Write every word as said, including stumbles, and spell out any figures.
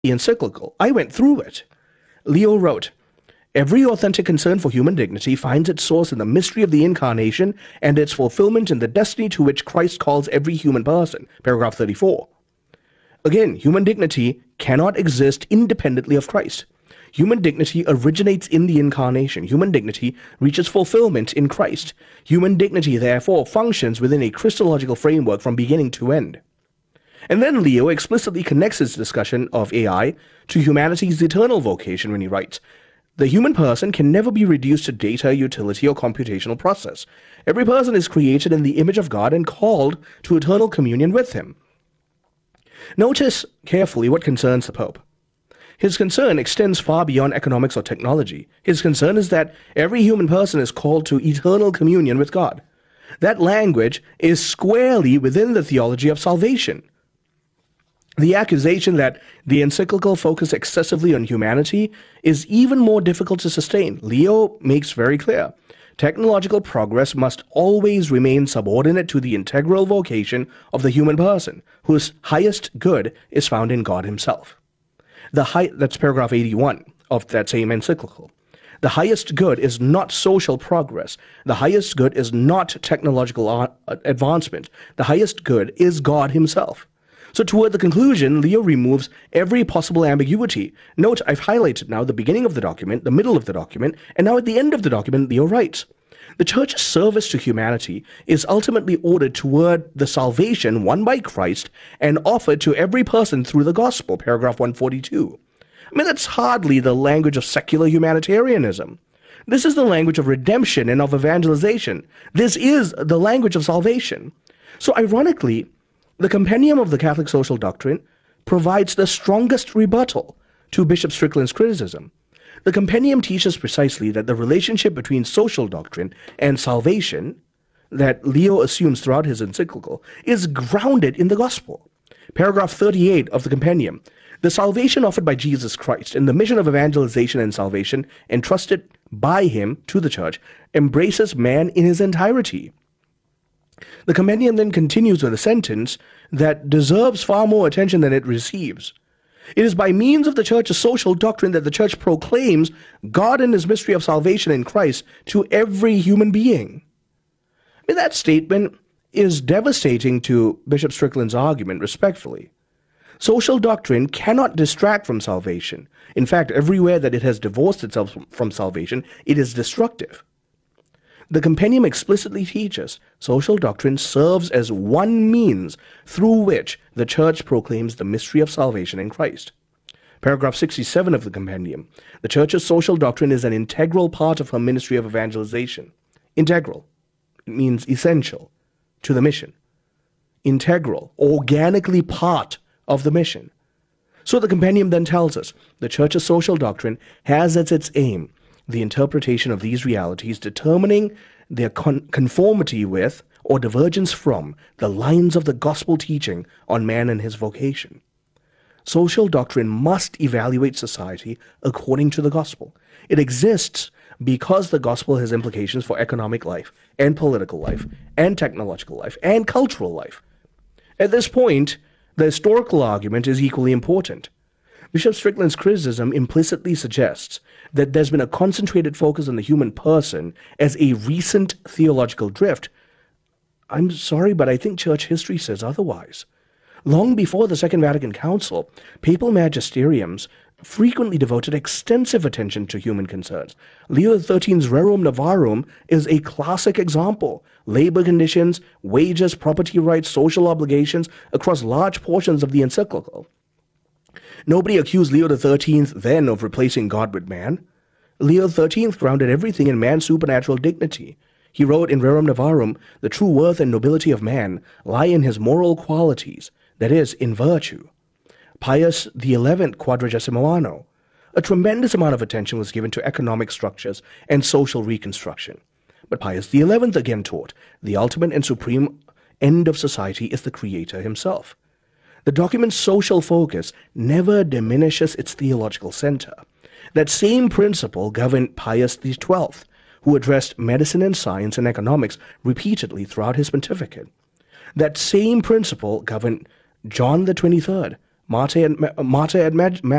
the encyclical. I went through it. Leo wrote, "Every authentic concern for human dignity finds its source in the mystery of the incarnation and its fulfillment in the destiny to which Christ calls every human person." Paragraph thirty-four. Again, human dignity cannot exist independently of Christ. Human dignity originates in the incarnation. Human dignity reaches fulfillment in Christ. Human dignity, therefore, functions within a Christological framework from beginning to end. And then Leo explicitly connects his discussion of A I to humanity's eternal vocation when he writes, "The human person can never be reduced to data, utility, or computational process. Every person is created in the image of God and called to eternal communion with him." Notice carefully what concerns the Pope. His concern extends far beyond economics or technology. His concern is that every human person is called to eternal communion with God. That language is squarely within the theology of salvation. The accusation that the encyclical focused excessively on humanity is even more difficult to sustain. Leo makes very clear, technological progress must always remain subordinate to the integral vocation of the human person, whose highest good is found in God himself. The high, that's paragraph eighty-one of that same encyclical. The highest good is not social progress. The highest good is not technological advancement. The highest good is God himself. So toward the conclusion, Leo removes every possible ambiguity. Note, I've highlighted now the beginning of the document, the middle of the document, and now at the end of the document, Leo writes, "The Church's service to humanity is ultimately ordered toward the salvation won by Christ and offered to every person through the gospel," paragraph one forty-two. I mean, that's hardly the language of secular humanitarianism. This is the language of redemption and of evangelization. This is the language of salvation. So ironically, the Compendium of the Catholic Social Doctrine provides the strongest rebuttal to Bishop Strickland's criticism. The Compendium teaches precisely that the relationship between social doctrine and salvation that Leo assumes throughout his encyclical is grounded in the gospel. Paragraph thirty-eight of the Compendium, "The salvation offered by Jesus Christ and the mission of evangelization and salvation entrusted by him to the Church embraces man in his entirety." The Compendium then continues with a sentence that deserves far more attention than it receives. "It is by means of the Church's social doctrine that the Church proclaims God and his mystery of salvation in Christ to every human being." I mean, that statement is devastating to Bishop Strickland's argument, respectfully. Social doctrine cannot distract from salvation. In fact, everywhere that it has divorced itself from salvation, it is destructive. The Compendium explicitly teaches social doctrine serves as one means through which the Church proclaims the mystery of salvation in Christ. Paragraph sixty-seven of the Compendium, "The Church's social doctrine is an integral part of her ministry of evangelization." Integral. It means essential to the mission. Integral, organically part of the mission. So the Compendium then tells us the Church's social doctrine has as its aim the interpretation of these realities, determining their con- conformity with or divergence from the lines of the gospel teaching on man and his vocation. Social doctrine must evaluate society according to the gospel. It exists because the gospel has implications for economic life and political life and technological life and cultural life. At this point, the historical argument is equally important. Bishop Strickland's criticism implicitly suggests that there's been a concentrated focus on the human person as a recent theological drift. I'm sorry, but I think church history says otherwise. Long before the Second Vatican Council, papal magisteriums frequently devoted extensive attention to human concerns. Leo the thirteenth's Rerum Novarum is a classic example. Labor conditions, wages, property rights, social obligations across large portions of the encyclical. Nobody accused Leo the thirteenth then of replacing God with man. Leo the thirteenth grounded everything in man's supernatural dignity. He wrote in Rerum Novarum, "The true worth and nobility of man lie in his moral qualities, that is, in virtue." Pius the eleventh, Quadragesimo Anno, a tremendous amount of attention was given to economic structures and social reconstruction. But Pius the eleventh again taught, the ultimate and supreme end of society is the Creator himself. The document's social focus never diminishes its theological center. That same principle governed Pius the twelfth, who addressed medicine and science and economics repeatedly throughout his pontificate. That same principle governed John the twenty-third, Mater et, Mater et Mag-